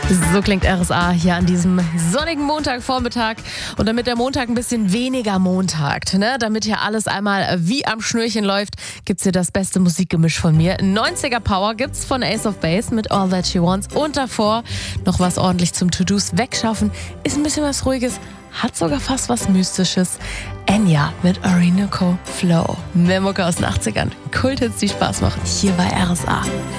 So klingt RSA hier an diesem sonnigen Montagvormittag. Und damit der Montag ein bisschen weniger montagt, ne? Damit hier alles einmal wie am Schnürchen läuft, gibt's hier das beste Musikgemisch von mir. 90er Power gibt's von Ace of Base mit All That She Wants. Und davor noch was ordentlich zum To-Dos wegschaffen. Ist ein bisschen was Ruhiges, hat sogar fast was Mystisches. Enya mit Orinoco Flow. Mehr Mucke aus den 80ern. Kulthits, die Spaß machen. Hier bei RSA.